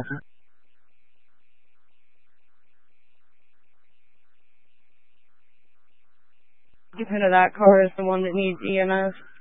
Depend on that car is the one that needs EMS.